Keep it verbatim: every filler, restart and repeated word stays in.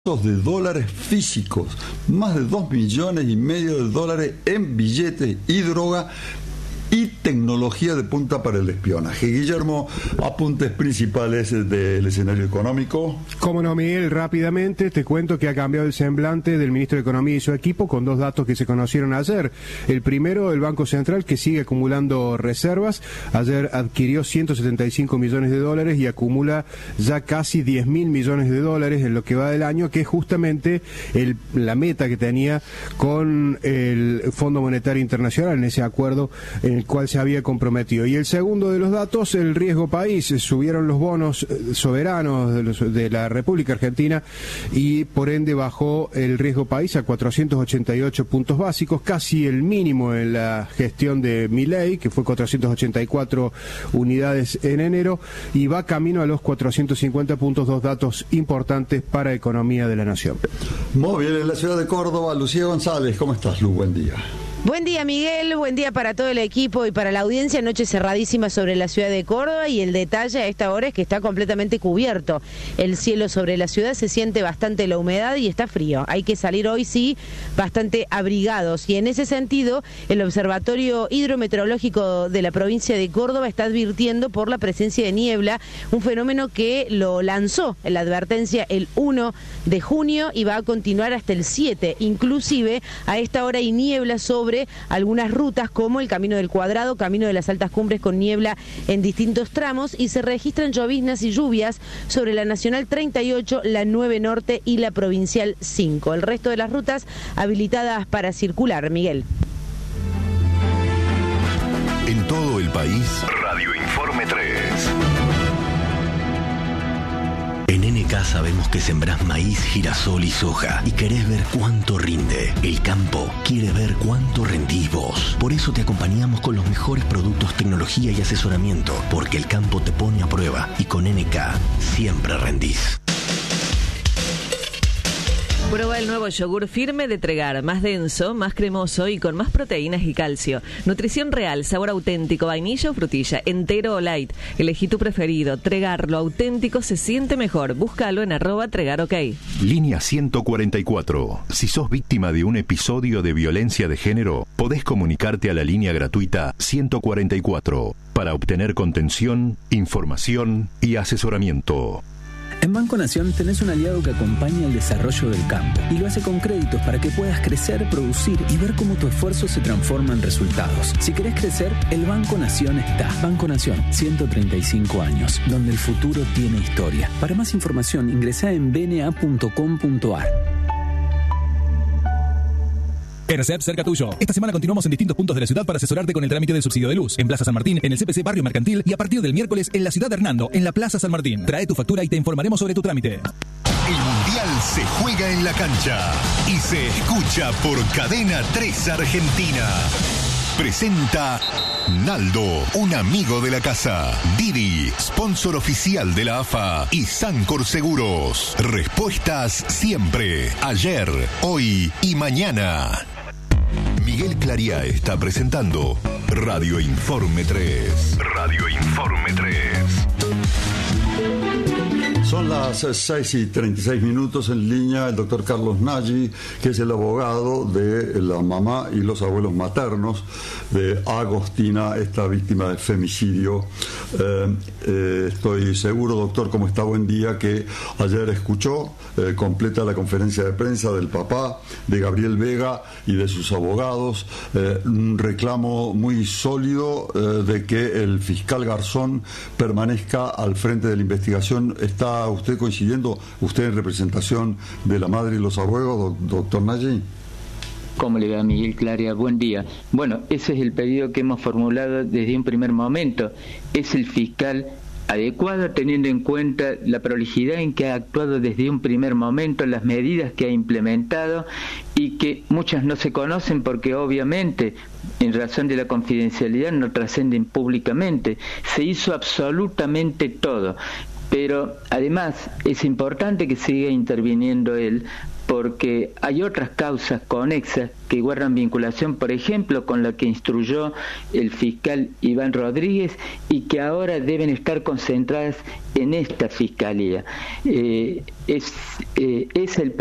de dólares físicos, más de dos millones y medio de dólares en billetes y droga y tecnología de punta para el espionaje. Guillermo, apuntes principales del escenario económico. Cómo no, Miguel, rápidamente te cuento que ha cambiado el semblante del ministro de Economía y su equipo con dos datos que se conocieron ayer. El primero, el Banco Central, que sigue acumulando reservas. Ayer adquirió ciento setenta y cinco millones de dólares y acumula ya casi diez mil millones de dólares en lo que va del año, que es justamente el, la meta que tenía con el Fondo Monetario Internacional en ese acuerdo en el cual se había comprometido. Y el segundo de los datos, el riesgo país. Subieron los bonos soberanos de, los, de la República Argentina y por ende bajó el riesgo país a cuatrocientos ochenta y ocho puntos básicos, casi el mínimo en la gestión de Milei, que fue cuatrocientos ochenta y cuatro unidades en enero, y va camino a los cuatrocientos cincuenta puntos, dos datos importantes para la economía de la nación. Muy bien, en la ciudad de Córdoba, Lucía González, ¿cómo estás, Lu? Buen día. Buen día, Miguel, buen día para todo el equipo y para la audiencia. Noche cerradísima sobre la ciudad de Córdoba y el detalle a esta hora es que está completamente cubierto. El cielo sobre la ciudad, se siente bastante la humedad y está frío. Hay que salir hoy, sí, bastante abrigados. Y en ese sentido, el Observatorio Hidrometeorológico de la provincia de Córdoba está advirtiendo por la presencia de niebla, un fenómeno que lo lanzó en la advertencia el uno de junio y va a continuar hasta el siete. Inclusive, a esta hora hay niebla sobre algunas rutas como el Camino del Cuadrado, Camino de las Altas Cumbres con niebla en distintos tramos, y se registran lloviznas y lluvias sobre la Nacional treinta y ocho, la nueve Norte y la Provincial cinco. El resto de las rutas habilitadas para circular, Miguel. En todo el país, Radio Informe tres. En N K sabemos que sembrás maíz, girasol y soja y querés ver cuánto rinde. El campo quiere ver cuánto rendís vos. Por eso te acompañamos con los mejores productos, tecnología y asesoramiento, porque el campo te pone a prueba y con N K siempre rendís. Prueba el nuevo yogur firme de Tregar, más denso, más cremoso y con más proteínas y calcio. Nutrición real, sabor auténtico, vainilla o frutilla, entero o light. Elegí tu preferido. Tregar, lo auténtico se siente mejor. Búscalo en arroba Tregar OK. Línea ciento cuarenta y cuatro. Si sos víctima de un episodio de violencia de género, podés comunicarte a la línea gratuita ciento cuarenta y cuatro para obtener contención, información y asesoramiento. En Banco Nación tenés un aliado que acompaña el desarrollo del campo y lo hace con créditos para que puedas crecer, producir y ver cómo tu esfuerzo se transforma en resultados. Si querés crecer, el Banco Nación está. Banco Nación, ciento treinta y cinco años, donde el futuro tiene historia. Para más información, ingresá en b n a punto com punto a r. R C E P cerca tuyo. Esta semana continuamos en distintos puntos de la ciudad para asesorarte con el trámite del subsidio de luz. En Plaza San Martín, en el C P C Barrio Mercantil y a partir del miércoles en la ciudad de Hernando, en la Plaza San Martín. Trae tu factura y te informaremos sobre tu trámite. El Mundial se juega en la cancha y se escucha por Cadena tres Argentina. Presenta Naldo, un amigo de la casa. Didi, sponsor oficial de la A F A. Y Sancor Seguros. Respuestas siempre. Ayer, hoy y mañana. Miguel Claría está presentando Radio Informe tres. Radio Informe tres. Son las seis y treinta y seis minutos. En línea el doctor Carlos Nagy, que es el abogado de la mamá y los abuelos maternos de Agostina, esta víctima de femicidio. Eh, eh, estoy seguro, doctor, ¿cómo está? Buen día, que ayer escuchó eh, completa la conferencia de prensa del papá, de Gabriel Vega y de sus abogados. Eh, un reclamo muy sólido eh, de que el fiscal Garzón permanezca al frente de la investigación. ¿Está usted coincidiendo, usted en representación de la madre y los abuelos, doctor Nagy? ¿Cómo le va, Miguel Claria? Buen día. Bueno, ese es el pedido que hemos formulado desde un primer momento. Es el fiscal adecuado teniendo en cuenta la prolijidad en que ha actuado desde un primer momento, las medidas que ha implementado y que muchas no se conocen porque obviamente en razón de la confidencialidad no trascenden públicamente. Se hizo absolutamente todo. Pero además es importante que siga interviniendo él porque hay otras causas conexas que guardan vinculación, por ejemplo, con la que instruyó el fiscal Iván Rodríguez y que ahora deben estar concentradas en esta fiscalía. Eh, es, eh, es el